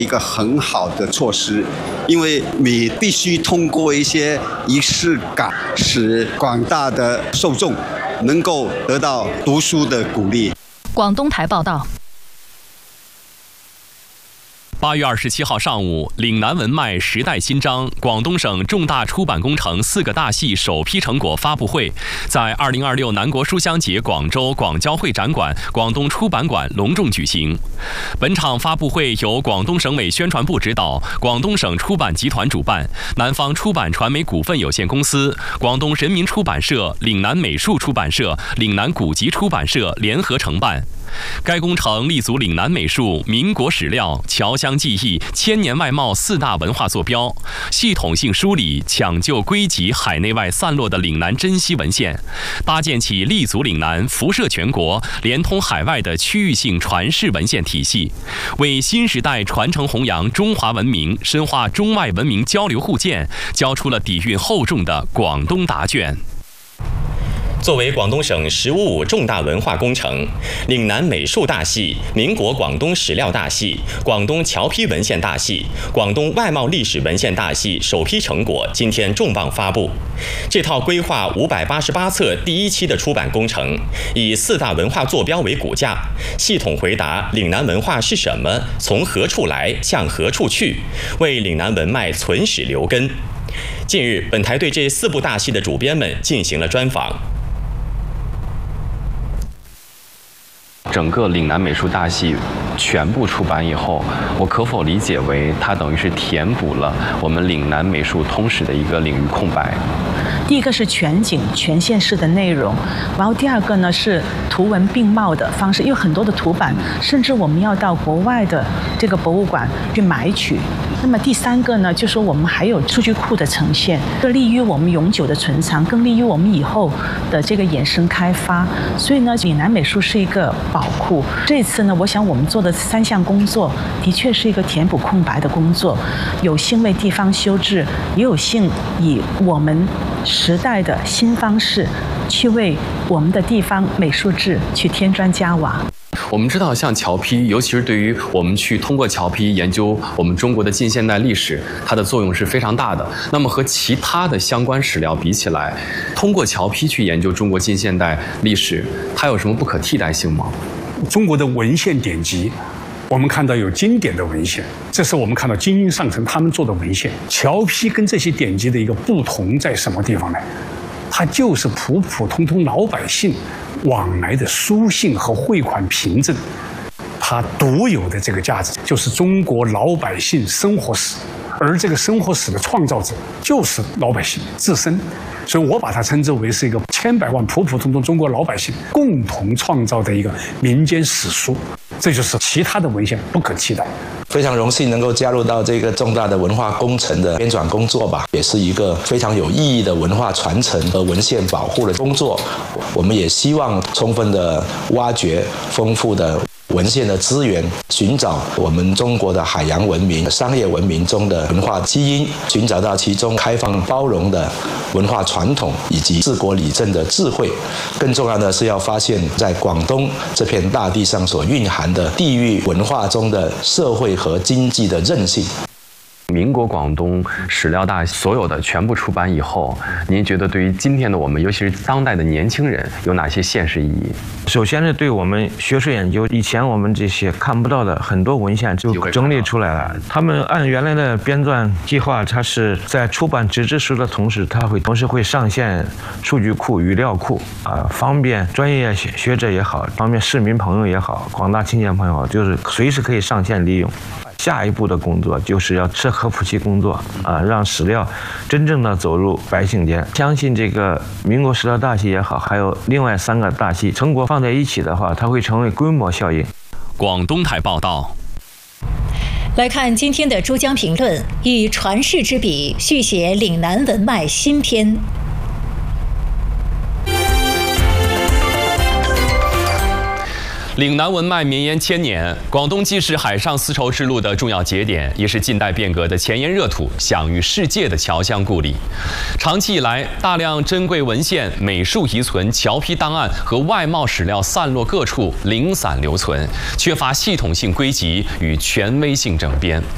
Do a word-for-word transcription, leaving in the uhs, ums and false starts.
一个很好的措施，因为你必须通过一些仪式感，使广大的受众能够得到读书的鼓励。 广东台报道。 八月二十七号上午，岭南文脉时代新章广东省重大出版工程四个大系首批成果发布会在二零二六南国书香节广州广交会展馆广东出版馆隆重举行。本场发布会由广东省委宣传部指导，广东省出版集团主办，南方出版传媒股份有限公司、广东人民出版社、岭南美术出版社、岭南古籍出版社联合承办。该工程立足岭南美术、民国史料、侨乡记忆、千年外贸四大文化坐标，系统性梳理、抢救、归集海内外散落的岭南珍稀文献，搭建起立足岭南、辐射全国、连通海外的区域性传世文献体系，为新时代传承弘扬中华文明、深化中外文明交流互鉴，交出了底蕴厚重的广东答卷。作为广东省“十五五”重大文化工程，岭南美术大系、民国广东史料大系、广东侨批文献大系、广东外贸历史文献大系首批成果今天重磅发布。这套规划五百八十八册第一期的出版工程，以四大文化坐标为骨架，系统回答岭南文化是什么、从何处来、向何处去，为岭南文脉存史留根。近日，本台对这四部大系的主编们进行了专访。整个岭南美术大系全部出版以后，我可否理解为它等于是填补了我们岭南美术通史的一个领域空白？ 第一个是全景全线式的内容，然后第二个呢是图文并茂的方式，因为很多的图版甚至我们要到国外的这个博物馆去买取。那么第三个呢，就是说我们还有数据库的呈现，更利于我们永久的存藏，更利于我们以后的这个衍生开发。所以呢，岭南美术是一个宝库。这次呢，我想我们做的三项工作，的确是一个填补空白的工作，有幸为地方修治，也有幸以我们时代的新方式，去为我们的地方美术志去添砖加瓦。 我们知道，像侨批，尤其是对于我们去通过侨批研究我们中国的近现代历史，它的作用是非常大的。那么和其他的相关史料比起来，通过侨批去研究中国近现代历史，它有什么不可替代性吗？ 中国的文献典籍，我们看到有经典的文献，这是我们看到精英上层他们做的文献。侨批跟这些典籍的一个不同在什么地方呢？它就是普普通通老百姓往来的书信和汇款凭证，它独有的这个价值就是中国老百姓生活史，而这个生活史的创造者就是老百姓自身。所以我把它称之为是一个千百万普普通通中国老百姓共同创造的一个民间史书，这就是其他的文献不可替代。 非常荣幸能够加入到这个重大的文化工程的编纂工作吧，也是一个非常有意义的文化传承和文献保护的工作。我们也希望充分的挖掘丰富的文献的资源，寻找我们中国的海洋文明、商业文明中的文化基因，寻找到其中开放包容的文化传统以及治国理政的智慧。更重要的是要发现在广东这片大地上所蕴含的地域文化中的社会和经济的韧性。 民国广东史料大所有的全部出版以后，您觉得对于今天的我们，尤其是当代的年轻人，有哪些现实意义？ 首先是对我们学术研究，以前我们这些看不到的很多文献就整理出来了。他们按原来的编纂计划，它是在出版纸质书的同时，它会同时会上线数据库、语料库啊，方便专业学者也好，方便市民朋友也好，广大青年朋友也好，就是随时可以上线利用。下一步的工作就是要社科普及工作啊，让史料真正的走入百姓间。相信这个民国史料大系也好，还有另外三个大系成果放在一起的话，它会成为规模效应。 广东台报道。 来看今天的珠江评论，以传世之笔续写岭南文脉新篇。岭南文脉绵延千年，广东既是海上丝绸之路的重要节点，也是近代变革的前沿热土，享誉世界的侨乡故里。长期以来，大量珍贵文献、美术遗存、侨批档案和外贸史料散落各处，零散留存，缺乏系统性归集与权威性整编。